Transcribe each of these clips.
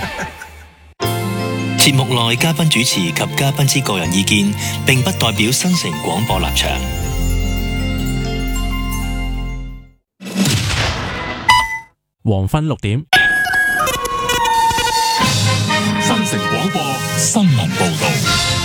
節目內嘉賓主持及嘉賓之個人意見，並不代表新城廣播立場。 黃昏6點， 新城廣播新聞報道。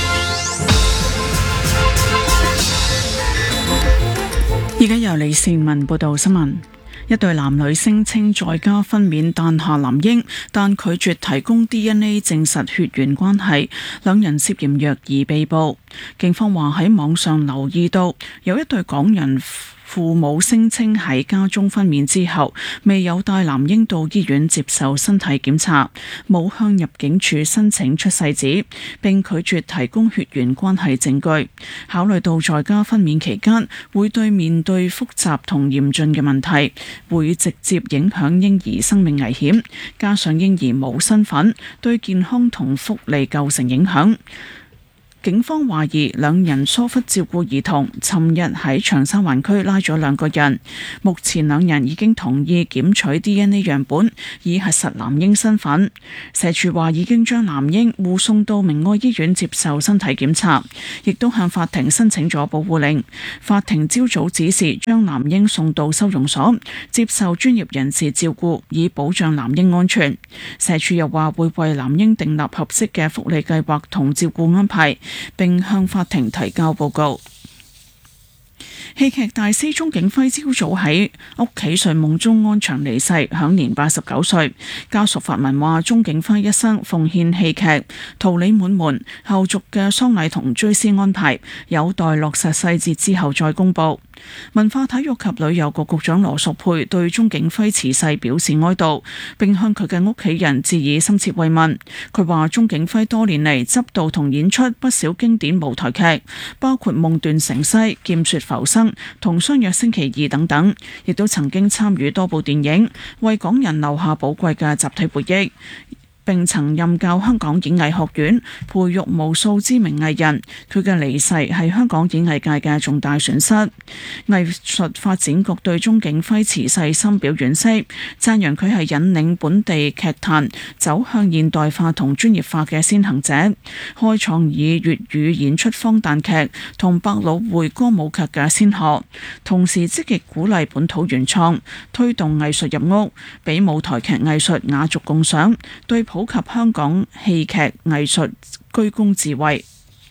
而家由李善文報道新聞。一對男女聲稱在家分娩誕下男嬰，但拒絕提供 DNA 證實血緣關係，兩人涉嫌虐兒被捕。警方話喺網上留意到有一對港人父母聲稱喺家中分娩之後，未有帶男嬰到醫院接受身體檢查，冇向入境處申請出世紙，並拒絕提供血緣關係證據。考慮到在家分娩期間會面對複雜同嚴峻嘅問題，會直接影響嬰兒生命危險，加上嬰兒冇身份，對健康同福利構成影響。警方懷疑兩人疏忽照顧兒童，尋日喺長沙灣區拉咗兩個人。目前兩人已經同意檢取 DNA 樣本，以核實男嬰身份。社署話已經將男嬰護送到明愛醫院接受身體檢查，亦都向法庭申請咗保護令。法庭朝早指示將男嬰送到收容所，接受專業人士照顧，以保障男嬰安全。社署又話會為男嬰訂立合適嘅福利計劃同照顧安排，並向法庭提交報告。戲劇大師鍾景輝朝早喺屋企睡夢中安詳離世，享年89歲。家屬發文話：鍾景輝一生奉獻戲劇，桃李滿門，後續嘅喪禮同追思安排有待落實細節之後再公佈。文化體育及旅遊局局長羅淑佩對鍾景輝辭世表示哀悼，並向佢嘅屋企人致以深切慰問。佢話：鍾景輝多年嚟執導同演出不少經典舞台劇，包括《夢斷城西》、《劍雪浮生》同《相約星期二》等等，亦都曾經參與多部電影，為港人留下寶貴嘅集體回憶。並曾任教香港演藝學院，培育無數知名藝人。佢嘅離世係香港演藝界嘅重大損失。藝術發展局對鍾景輝辭世深表惋惜，讚揚佢係引領本地劇壇走向現代化同專業化嘅先行者，開創以粵語演出荒誕劇同百老匯歌舞劇嘅先河，同時積極鼓勵本土原創，推動藝術入屋，俾舞台劇藝術雅俗共賞，對普及香港戲劇藝術居功至偉。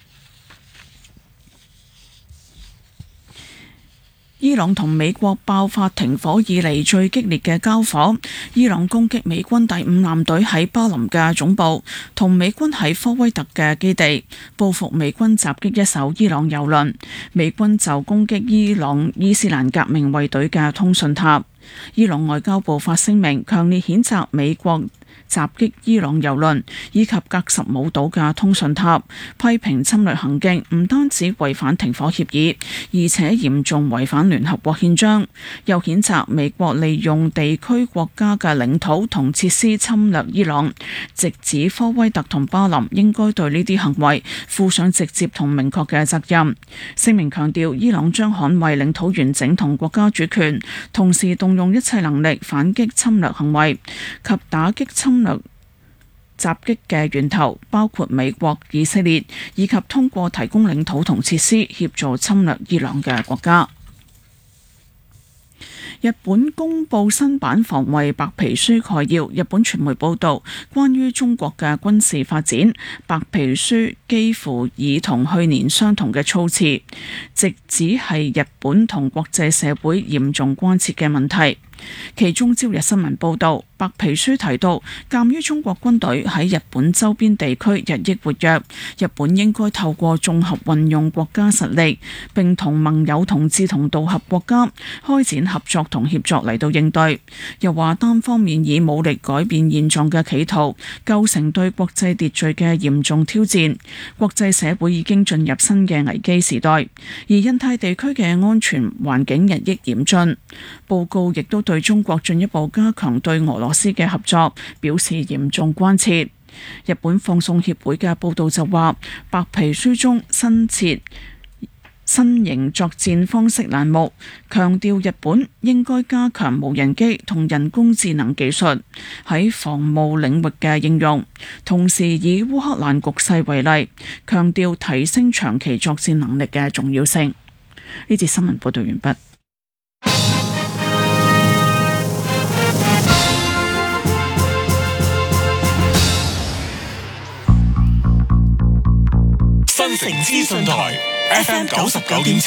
伊朗同美國爆發停火以嚟最激烈嘅交火，伊朗攻擊美軍第5艦隊喺巴林嘅總部，同美軍喺科威特嘅基地，報復美軍襲擊一艘伊朗油輪。美軍就攻擊伊朗伊斯蘭革命衛隊嘅通訊塔。伊朗外交部發聲明，強烈譴責美國襲擊伊朗油輪以及格什姆島嘅通訊塔，批評侵略行徑唔單止違反停火協議，而且嚴重違反聯合國憲章。又譴責美國利用地區國家嘅領土同設施侵略伊朗，直指科威特同巴林應該對呢啲行為負上直接同明確嘅責任。聲明強調，伊朗將捍衛領土完整同國家主權，同時動用一切能力反擊侵略行為及打擊侵略襲擊嘅源頭，包括美國、以色列，以及通過提供領土同設施協助侵略伊朗嘅國家。日本公布新版防衛白皮書概要。日本傳媒報道，關於中國嘅軍事發展，白皮書幾乎以同去年相同嘅措辭，直指係日本同國際社會嚴重關切嘅問題。其中朝日新聞報道，白皮書提到，鑑於中國軍隊喺日本周邊地區日益活躍，日本應該透過綜合運用國家實力，並同盟友同志同道合國家開展合作同協作嚟到應對。又話單方面以武力改變現狀嘅企圖，構成對國際秩序嘅嚴重挑戰。國際社會已經進入新嘅危機時代，而印太地區嘅安全環境日益嚴峻。報告亦都對中國進一步加強對俄羅斯嘅合作表示嚴重關切。日本放送協會嘅報導就話，白皮書中新設新型作戰方式欄目，強調日本應該加強無人機同人工智能技術喺防務領域嘅應用，同時以烏克蘭局勢為例，強調提升長期作戰能力嘅重要性。呢節新聞報道完畢。 新城資訊台 FM 99.7